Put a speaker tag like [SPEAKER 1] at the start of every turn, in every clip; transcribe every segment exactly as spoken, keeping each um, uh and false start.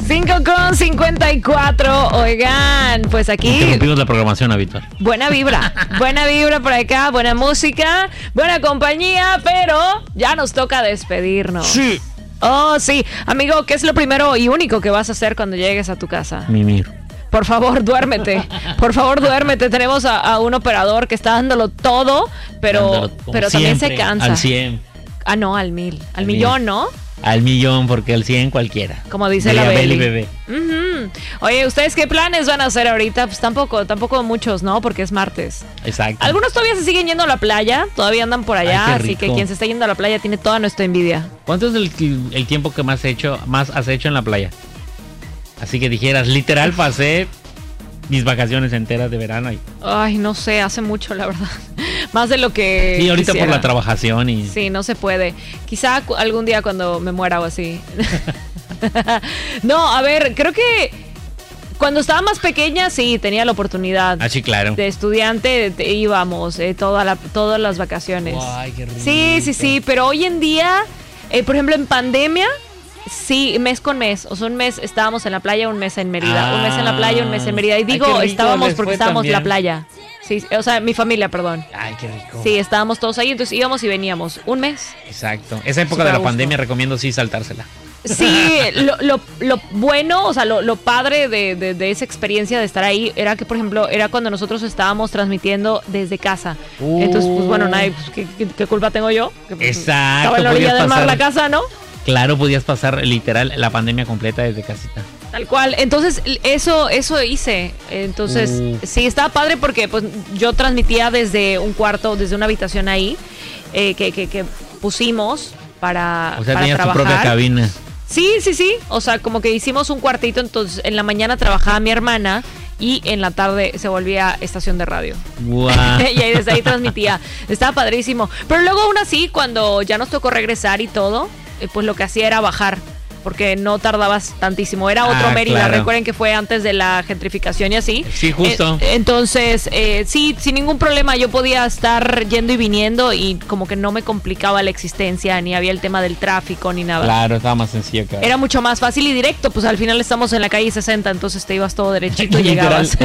[SPEAKER 1] cinco con cincuenta y cuatro. Oigan, pues aquí
[SPEAKER 2] interrumpimos la programación habitual.
[SPEAKER 1] Buena vibra, buena vibra por acá, buena música, buena compañía, pero ya nos toca despedirnos.
[SPEAKER 2] Sí.
[SPEAKER 1] Oh, sí. Amigo, ¿qué es lo primero y único que vas a hacer cuando llegues a tu casa?
[SPEAKER 2] Mimir.
[SPEAKER 1] Por favor, duérmete. Por favor, duérmete. Tenemos a, a un operador que está dándolo todo, pero,
[SPEAKER 2] Dándolo
[SPEAKER 1] pero también se cansa.
[SPEAKER 2] Al cien.
[SPEAKER 1] Ah, no, al mil. Al,
[SPEAKER 2] Al
[SPEAKER 1] millón,
[SPEAKER 2] mil.
[SPEAKER 1] ¿no?
[SPEAKER 2] Al millón, porque al cien cualquiera.
[SPEAKER 1] Como dice
[SPEAKER 2] Diría
[SPEAKER 1] la Beli.
[SPEAKER 2] Beli Bebé.
[SPEAKER 1] Uh-huh. Oye, ¿ustedes qué planes van a hacer ahorita? Pues tampoco, tampoco muchos, ¿no? Porque es martes.
[SPEAKER 2] Exacto.
[SPEAKER 1] Algunos todavía se siguen yendo a la playa, todavía andan por allá,
[SPEAKER 2] Ay, qué
[SPEAKER 1] así que
[SPEAKER 2] rico.
[SPEAKER 1] quien se está yendo a la playa tiene toda nuestra envidia.
[SPEAKER 2] ¿Cuánto es el, el tiempo que más, hecho, más has hecho en la playa? Así que dijeras, literal pasé mis vacaciones enteras de verano ahí.
[SPEAKER 1] Ay, no sé, hace mucho, la verdad. Más de lo que
[SPEAKER 2] Sí, ahorita
[SPEAKER 1] quisiera.
[SPEAKER 2] por la trabajación y...
[SPEAKER 1] Sí, no se puede. Quizá cu- algún día cuando me muera o así. No, a ver, creo que cuando estaba más pequeña sí tenía la oportunidad.
[SPEAKER 2] Ah, sí, claro.
[SPEAKER 1] De estudiante te- íbamos eh, toda la, todas las vacaciones.
[SPEAKER 2] Ay, qué rico.
[SPEAKER 1] Sí, sí, sí, pero hoy en día, eh, por ejemplo, en pandemia, sí, mes con mes. O sea, un mes estábamos en la playa, un mes en Mérida.
[SPEAKER 2] Ah.
[SPEAKER 1] un mes en la playa, un mes en Mérida. Y
[SPEAKER 2] Ay,
[SPEAKER 1] digo,
[SPEAKER 2] qué rico
[SPEAKER 1] estábamos
[SPEAKER 2] les
[SPEAKER 1] porque
[SPEAKER 2] fue
[SPEAKER 1] estábamos en la
[SPEAKER 2] también.
[SPEAKER 1] playa. Sí, o sea, mi familia, perdón.
[SPEAKER 2] Ay, qué rico.
[SPEAKER 1] Sí, estábamos todos ahí, entonces íbamos y veníamos. Un mes.
[SPEAKER 2] Exacto. Esa época
[SPEAKER 1] Súper
[SPEAKER 2] de
[SPEAKER 1] a
[SPEAKER 2] la
[SPEAKER 1] gusto.
[SPEAKER 2] pandemia recomiendo sí saltársela.
[SPEAKER 1] Sí, lo, lo, lo bueno, o sea, lo, lo padre de, de, de esa experiencia de estar ahí era que, por ejemplo, era cuando nosotros estábamos transmitiendo desde casa.
[SPEAKER 2] Uh.
[SPEAKER 1] Entonces, pues bueno, nadie, pues, ¿qué, qué, qué culpa tengo yo? Que, pues,
[SPEAKER 2] Exacto,
[SPEAKER 1] estaba en la orilla
[SPEAKER 2] podías
[SPEAKER 1] del mar
[SPEAKER 2] pasar-
[SPEAKER 1] la casa, ¿no?
[SPEAKER 2] Claro, podías pasar literal la pandemia completa desde casita.
[SPEAKER 1] Tal cual. Entonces, eso eso hice. Entonces,
[SPEAKER 2] Uh.
[SPEAKER 1] sí, estaba padre porque pues yo transmitía desde un cuarto, desde una habitación ahí, eh, que, que, que pusimos para,
[SPEAKER 2] O sea,
[SPEAKER 1] para
[SPEAKER 2] tenías
[SPEAKER 1] trabajar.
[SPEAKER 2] tu propia cabina.
[SPEAKER 1] Sí, sí, sí. O sea, como que hicimos un cuartito, entonces en la mañana trabajaba mi hermana y en la tarde se volvía estación de radio.
[SPEAKER 2] Guau.
[SPEAKER 1] Y ahí desde ahí transmitía. Estaba padrísimo. Pero luego aún así, cuando ya nos tocó regresar y todo, eh, pues lo que hacía era bajar. Porque no tardabas tantísimo. Era otro
[SPEAKER 2] Ah,
[SPEAKER 1] Mérida.
[SPEAKER 2] claro.
[SPEAKER 1] Recuerden que fue antes de la gentrificación y así.
[SPEAKER 2] Sí, justo.
[SPEAKER 1] Eh, entonces, eh, sí, sin ningún problema yo podía estar yendo y viniendo y como que no me complicaba la existencia, ni había el tema del tráfico, ni nada.
[SPEAKER 2] Claro, estaba más sencillo que ahora.
[SPEAKER 1] Era mucho más fácil y directo, pues al final estamos en la calle sesenta, entonces te ibas todo derechito y
[SPEAKER 2] Literal.
[SPEAKER 1] llegabas.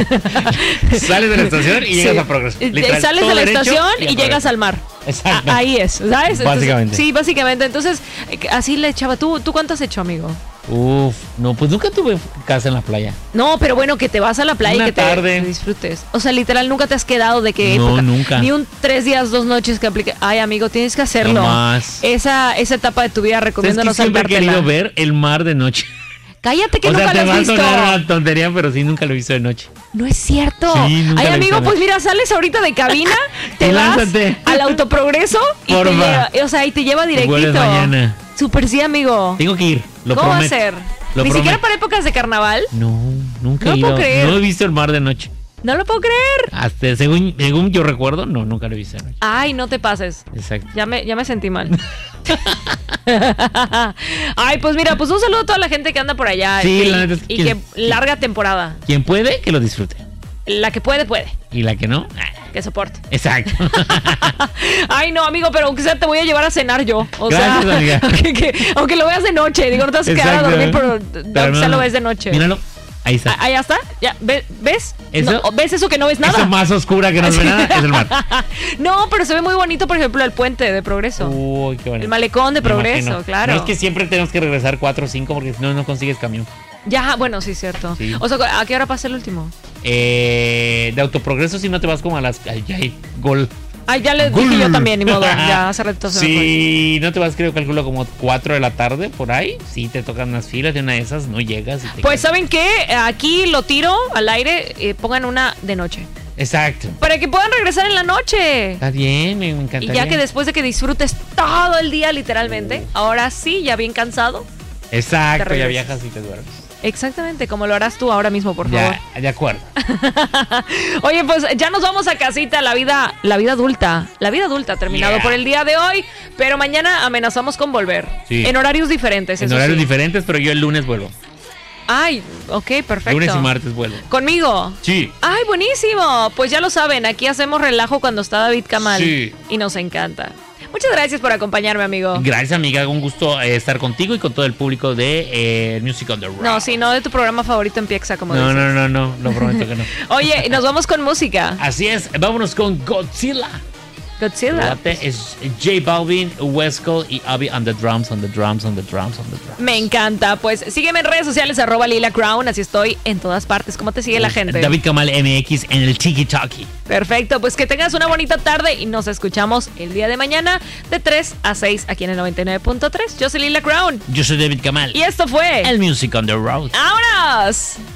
[SPEAKER 2] Sales de la estación y llegas
[SPEAKER 1] Sí.
[SPEAKER 2] a Progreso.
[SPEAKER 1] Eh,
[SPEAKER 2] Literal,
[SPEAKER 1] Sales
[SPEAKER 2] todo
[SPEAKER 1] de la
[SPEAKER 2] derecho
[SPEAKER 1] estación
[SPEAKER 2] a
[SPEAKER 1] y,
[SPEAKER 2] Progreso.
[SPEAKER 1] llegas al mar.
[SPEAKER 2] Exacto.
[SPEAKER 1] A- ahí es, ¿sabes? Entonces,
[SPEAKER 2] Básicamente.
[SPEAKER 1] sí, básicamente. Entonces, eh, así le echaba. ¿Tú, ¿Tú cuánto has hecho, amigo?
[SPEAKER 2] Uf, no, pues nunca tuve casa en la playa.
[SPEAKER 1] No, pero bueno, que te vas a la playa
[SPEAKER 2] Una
[SPEAKER 1] y que te,
[SPEAKER 2] tarde.
[SPEAKER 1] te disfrutes. O sea, literal, nunca te has quedado de qué
[SPEAKER 2] No,
[SPEAKER 1] época.
[SPEAKER 2] nunca.
[SPEAKER 1] Ni un tres días, dos noches que aplique. Ay, amigo, tienes que hacerlo.
[SPEAKER 2] No más.
[SPEAKER 1] Esa, esa etapa de tu vida recomiendo
[SPEAKER 2] ¿Sabes
[SPEAKER 1] no
[SPEAKER 2] que siempre he
[SPEAKER 1] saltártela.
[SPEAKER 2] querido ver el mar de noche?
[SPEAKER 1] Cállate que
[SPEAKER 2] O sea,
[SPEAKER 1] nunca
[SPEAKER 2] te
[SPEAKER 1] lo
[SPEAKER 2] va
[SPEAKER 1] has
[SPEAKER 2] a
[SPEAKER 1] visto.
[SPEAKER 2] sonar una tontería, pero sí, nunca lo he visto de noche.
[SPEAKER 1] No es cierto.
[SPEAKER 2] Sí, nunca
[SPEAKER 1] Ay,
[SPEAKER 2] lo he
[SPEAKER 1] amigo,
[SPEAKER 2] visto,
[SPEAKER 1] pues
[SPEAKER 2] ¿no?
[SPEAKER 1] mira, sales ahorita de cabina, te
[SPEAKER 2] Y
[SPEAKER 1] vas
[SPEAKER 2] lánzate.
[SPEAKER 1] al autoprogreso y te
[SPEAKER 2] Porfa.
[SPEAKER 1] lleva, o sea, y te lleva
[SPEAKER 2] Vuelves
[SPEAKER 1] directito.
[SPEAKER 2] mañana.
[SPEAKER 1] Super sí, amigo.
[SPEAKER 2] Tengo que ir, lo
[SPEAKER 1] ¿Cómo va a
[SPEAKER 2] prometo.
[SPEAKER 1] ser?
[SPEAKER 2] Lo
[SPEAKER 1] Ni siquiera
[SPEAKER 2] prometo.
[SPEAKER 1] para épocas de carnaval.
[SPEAKER 2] No, nunca
[SPEAKER 1] No
[SPEAKER 2] he
[SPEAKER 1] lo puedo
[SPEAKER 2] ido.
[SPEAKER 1] creer.
[SPEAKER 2] No he visto el mar de noche.
[SPEAKER 1] No lo puedo creer.
[SPEAKER 2] Hasta según, según yo recuerdo, no, nunca lo he visto de noche.
[SPEAKER 1] Ay, no te pases.
[SPEAKER 2] Exacto.
[SPEAKER 1] Ya me, ya me sentí mal. Ay, pues mira, pues un saludo a toda la gente que anda por allá.
[SPEAKER 2] Sí,
[SPEAKER 1] y,
[SPEAKER 2] la neta es que
[SPEAKER 1] y
[SPEAKER 2] quien-
[SPEAKER 1] que larga temporada.
[SPEAKER 2] Quien puede, que lo disfrute.
[SPEAKER 1] La que puede, puede.
[SPEAKER 2] Y la que no, ah,
[SPEAKER 1] Que soporte.
[SPEAKER 2] exacto.
[SPEAKER 1] Ay, no, amigo, pero aunque sea te voy a llevar a cenar yo. O
[SPEAKER 2] Gracias,
[SPEAKER 1] sea,
[SPEAKER 2] amiga.
[SPEAKER 1] aunque, que- aunque lo veas de noche. Digo, no te vas a quedar a
[SPEAKER 2] Exacto.
[SPEAKER 1] dormir, pero,
[SPEAKER 2] Pero
[SPEAKER 1] aunque sea
[SPEAKER 2] no,
[SPEAKER 1] lo
[SPEAKER 2] no.
[SPEAKER 1] ves de noche.
[SPEAKER 2] Míralo, ahí está.
[SPEAKER 1] Ah, ahí ya está. Ya, ¿ve- ¿Ves?
[SPEAKER 2] ¿Eso?
[SPEAKER 1] No, ¿ves eso que no ves nada?
[SPEAKER 2] Eso más oscura que no se ve nada es el mar.
[SPEAKER 1] No, pero se ve muy bonito, por ejemplo, el puente de Progreso.
[SPEAKER 2] Uy, qué bonito.
[SPEAKER 1] El malecón de
[SPEAKER 2] Me
[SPEAKER 1] Progreso,
[SPEAKER 2] imagino.
[SPEAKER 1] claro.
[SPEAKER 2] No es que siempre tenemos que regresar cuatro o cinco porque si no, no consigues camión.
[SPEAKER 1] Ya, bueno, sí, cierto.
[SPEAKER 2] Sí.
[SPEAKER 1] O sea, ¿a qué hora pasa el último?
[SPEAKER 2] Eh, de autoprogreso si no te vas como a las... Ay, ay, gol.
[SPEAKER 1] Ay, ya le dije yo también, ni modo. Ya hace rato se me fue.
[SPEAKER 2] Si no te vas, creo, calculo como cuatro de la tarde, por ahí. Sí, te tocan unas filas de una de esas, no llegas. Y te
[SPEAKER 1] Pues,
[SPEAKER 2] quedas.
[SPEAKER 1] ¿saben qué? Aquí lo tiro al aire, eh, pongan una de noche.
[SPEAKER 2] Exacto.
[SPEAKER 1] Para que puedan regresar en la noche.
[SPEAKER 2] Está bien, me
[SPEAKER 1] Y
[SPEAKER 2] encantaría.
[SPEAKER 1] ya que después de que disfrutes todo el día, literalmente, ahora sí, ya bien cansado. te
[SPEAKER 2] Exacto, ya
[SPEAKER 1] regresas.
[SPEAKER 2] viajas y te duermes.
[SPEAKER 1] Exactamente, como lo harás tú ahora mismo, por favor.
[SPEAKER 2] Ya, de acuerdo.
[SPEAKER 1] Oye, pues ya nos vamos a casita, la vida, la vida adulta. La vida adulta ha terminado
[SPEAKER 2] Yeah.
[SPEAKER 1] por el día de hoy, pero mañana amenazamos con volver.
[SPEAKER 2] Sí.
[SPEAKER 1] En horarios diferentes,
[SPEAKER 2] En
[SPEAKER 1] eso
[SPEAKER 2] horarios
[SPEAKER 1] sí.
[SPEAKER 2] diferentes, pero yo el lunes vuelvo.
[SPEAKER 1] Ay, ok, perfecto.
[SPEAKER 2] Lunes y martes vuelvo.
[SPEAKER 1] ¿Conmigo?
[SPEAKER 2] Sí.
[SPEAKER 1] Ay, buenísimo. Pues ya lo saben, aquí hacemos relajo cuando está David Kamal.
[SPEAKER 2] Sí.
[SPEAKER 1] Y nos encanta. Muchas gracias por acompañarme, amigo.
[SPEAKER 2] Gracias, amiga. Un gusto eh, estar contigo y con todo el público de eh, Music on the Road.
[SPEAKER 1] No, sí, no de tu programa favorito en Piexa, como
[SPEAKER 2] No,
[SPEAKER 1] dices.
[SPEAKER 2] no, no, no, lo prometo que no.
[SPEAKER 1] Oye, nos vamos con música.
[SPEAKER 2] Así es, vámonos con Godzilla.
[SPEAKER 1] Godzilla.
[SPEAKER 2] Late, es J Balvin, Wesco y Abby on the drums, on the drums, on the drums, on the drums.
[SPEAKER 1] Me encanta. Pues sígueme en redes sociales, arroba Lila Crown. Así estoy en todas partes. ¿Cómo te sigue la gente?
[SPEAKER 2] David Kamal M X en el Tiki Talkie.
[SPEAKER 1] Perfecto, pues que tengas una bonita tarde y nos escuchamos el día de mañana de tres a seis aquí en el noventa y nueve punto tres. Yo soy Lila Crown.
[SPEAKER 2] Yo soy David Kamal.
[SPEAKER 1] Y esto fue
[SPEAKER 2] el Music on the Road.
[SPEAKER 1] ¡Vámonos!